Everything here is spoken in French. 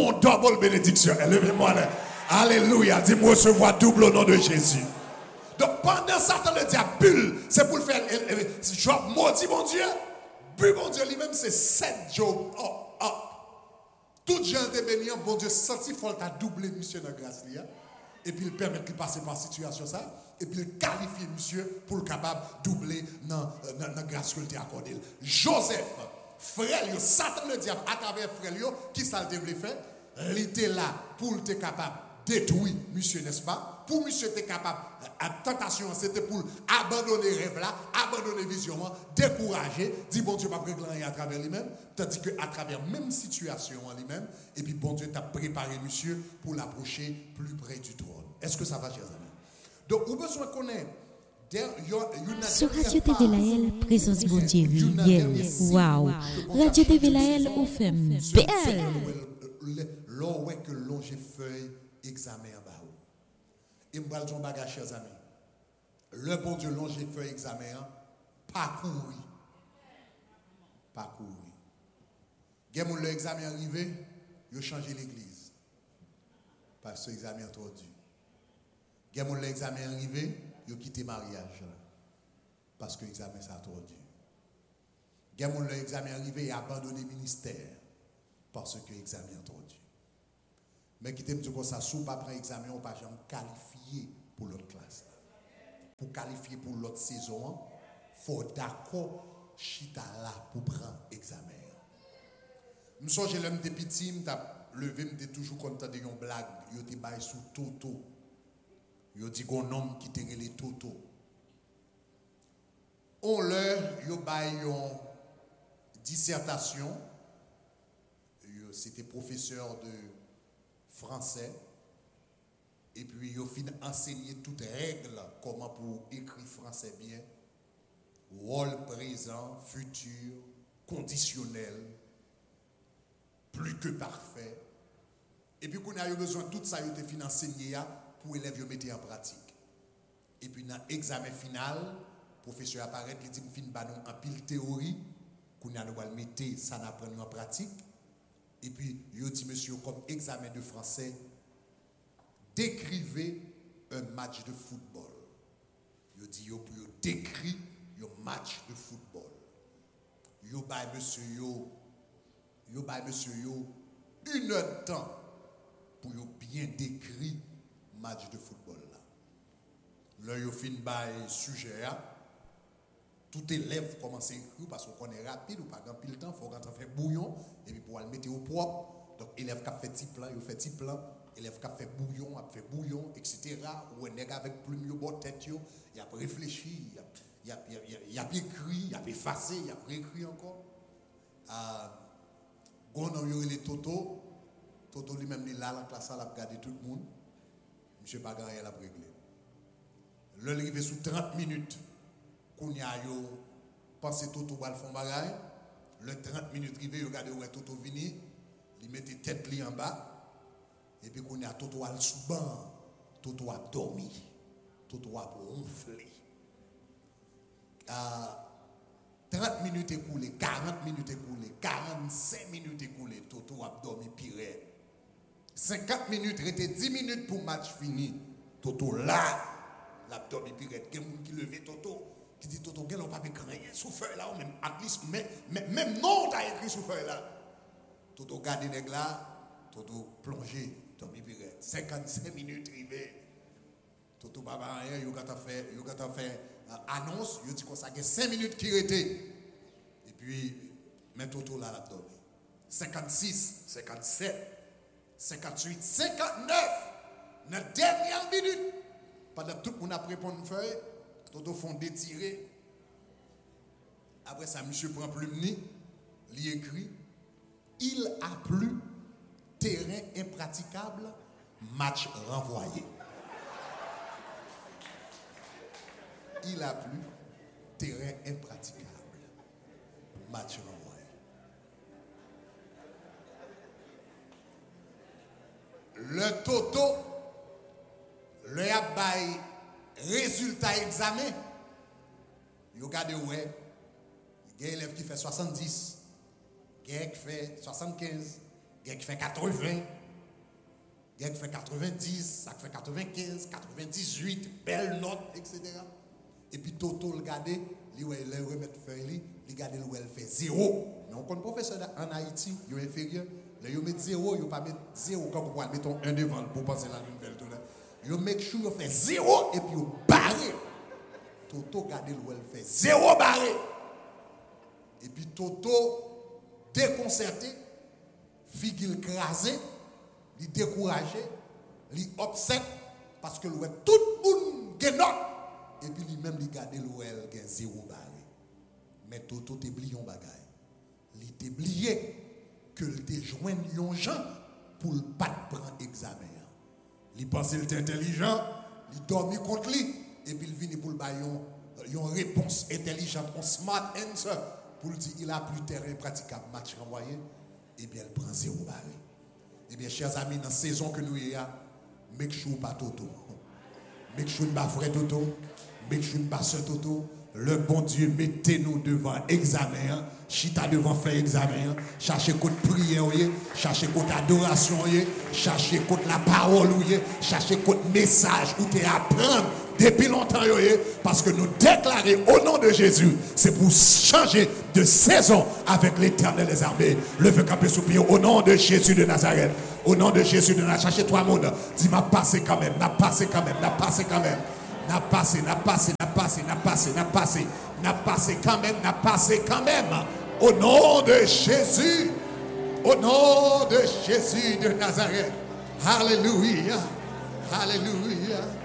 pour une double bénédiction. Levez-moi là. Alléluia. Dis-moi recevoir double au nom de Jésus. Donc pendant Satan le diable, c'est pour le faire. Job maudit mon Dieu. Puis bon Dieu lui-même c'est 7 jours. Tout gens étaient bénis, bon Dieu senti faut t'a doublé monsieur dans grâce là. Et puis il permet de passer par situation ça. Et puis il qualifie monsieur pour le capable doubler dans grâce qu'il t'a accordé. Joseph, frère, Satan le diable à travers frère, qui ça le devait faire? Il était là pour être capable de détruire monsieur, n'est-ce pas? Pour monsieur être capable, la tentation c'était pour abandonner rêve là, abandonner vision, décourager, dire bon Dieu pas régler à travers lui-même, tandis qu'à travers même situation en lui-même, et puis bon Dieu t'a préparé monsieur pour l'approcher plus près du trône. Est-ce que ça va, chers amis? Donc, vous besoin de connaître. Sur Radio TV Laël, présence bon Dieu, yes, wow. Radio TV Laël, on fait belle. L'on ouais que l'on j'ai feuille examen en bas. Et m'bral ton bagage, chers amis. Le bon Dieu l'on j'ai feuille examen, parcourir. Parcourir. Gen moun l'examen arrivé, yo changé l'église. Parce que l'examen tordu. Gen moun l'examen arrivé, yo quitté mariage parce que l'examen ça tordu. Gen moun l'examen arrivé et abandonné ministère parce que l'examen tordu. Mais qui t'aime dire comme ça, sous pas prendre examen, on pas jamais qualifié pour l'autre classe. Pour qualifier pour l'autre saison, faut d'accord chita là pour prendre examen. Me songe l'homme de petit, m't'a levé, m'était toujours content de yon blague, yo te bail sous Toto. Yo dit qu'on homme qui te relé Toto. On leur yo bail yon dissertation. C'était professeur de français et puis il a fini enseigner toutes règles comment pour écrire français bien, rôle présent, futur, conditionnel, plus que parfait. Et puis qu'on a eu besoin de tout ça, il a fini enseigner pour élèves le mettre en pratique. Et puis dans l'examen final, le professeur apparaît, il dit fin banon en pile théorie, qu'on a le mettre ça n'apprend en pratique. Et puis, il dit, monsieur, comme examen de français, décrivez un match de football. Il dit, pour décrire un match de football. Il bail monsieur, une heure de temps pour bien décrire un match de football. Là, il fin bail sujet. Tout élève commence à écrire parce qu'on est rapide ou pas grand pile temps, il faut rentrer faire bouillon et puis pour le mettre au propre. Donc élève qui a fait petit plan, il fait petit plan, élève qui a fait bouillon, etc. Ou un nègre avec plume yo bon tête yo, il a réfléchi, il a écrit, il a effacé, il a réécrit encore. Gon yo les Toto lui-même il là la classe là a regarder tout le monde. Monsieur Bagan il a réglé. Le arrivé sous 30 minutes. Qu'on y a yo pensé Toto va le fond bagaille, le 30 minutes rivé, regardez où est Toto vini, il mettait tête li en bas et puis qu'on y a Toto al sous banc, Toto a dormi, Toto a ronflé. 30 minutes écoulées, 40 minutes écoulées, 45 minutes écoulées, Toto a dormi pire. 50 minutes, restait 10 minutes pour match fini. Toto là, l'a dormi pire. Quelqu'un qui levait Toto qui dit Toto, on pas écrit sous feuille là, ou même at least, même non, t'as écrit sous feuille là. Toto garde nèg là, Toto plongé, dormi pire. 55 minutes rivé. Toto baba rien, yo gata fait annonce, yo dit qu'on ça 5 minutes qui restait. Et puis mais Toto là l'a dormi. 56, 57, 58, 59 dans la dernière minute. Pendant tout le monde a préparé une feuille, Toto font détirer. Après ça, monsieur prend plume ni, il écrit il a plu, terrain impraticable, match renvoyé. Il a plu, terrain impraticable, match renvoyé. Le Toto, le abaye résultat examen, vous regardez où est, il y a un élève qui fait 70, il y a un qui fait 75, il y a qui fait 80, il y a qui fait 90, ça fait 95, 98, belle note, etc. Et puis Toto le garde, il remettre feuille, il garde où elle fait 0. Mais on connaît professeur en Haïti, il est inférieur. Là, il met 0, il ne pas mettre 0 quand vous mettons un devant pour passer la nouvelle. Il make sure il fait 0 et puis il barre. Toto garde où elle fait 0 barré. Et puis Toto déconcerté, figure crasé, il découragé, il upset parce que tout le monde gagne. Et puis lui-même il garde où elle gagne 0 barré. Mais Toto t'oublie un bagage. Il t'oublie que il te joint un gens pour ne pas prendre examen. Il pense qu'il est intelligent, il dormit contre lui et puis il vient pour le baillon une réponse intelligente, un smart answer pour dire il a plus terrain praticable match renvoyé et bien il prend 0 barré. Et bien chers amis dans la saison que nous y a, make sure pas Toto. Make sure pas frère Toto, make sure pas sœur Toto. Le bon Dieu, mettez-nous devant examen, chita devant faire examen, cherchez contre prière, cherchez contre adoration, cherchez contre la parole, cherchez contre message où tu apprendre depuis longtemps, parce que nous déclarer au nom de Jésus, c'est pour changer de saison avec l'Éternel des armées. Levez camper sous pied au nom de Jésus de Nazareth. Au nom de Jésus de Nazareth, cherchez toi monde, dis m'a passé quand même, n'a passé quand même, n'a passé quand même. N'a passé quand même. Au nom de Jésus. Au nom de Jésus de Nazareth. Alléluia. Alléluia.